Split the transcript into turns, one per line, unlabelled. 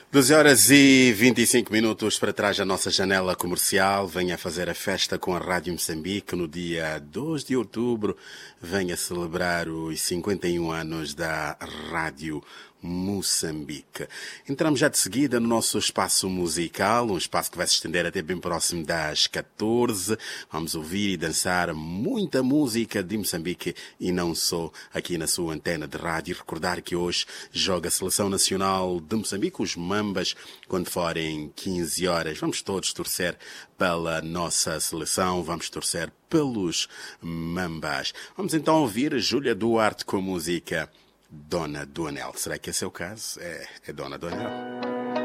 12 horas e 25 minutos para trás da nossa janela comercial. Venha fazer a festa com a Rádio Moçambique no dia 2 de outubro. Venha celebrar os 51 anos da Rádio Moçambique. Entramos já de seguida no nosso espaço musical, um espaço que vai se estender até bem próximo das 14. Vamos ouvir e dançar muita música de Moçambique e não só aqui na sua antena de rádio. Recordar que hoje joga a Seleção Nacional de Moçambique, os Mambas, quando forem 15 horas. Vamos todos torcer pela nossa seleção, vamos torcer pelos Mambas. Vamos então ouvir Júlia Duarte com a música Dona do Anel. Será que esse é o caso? É Dona do Anel.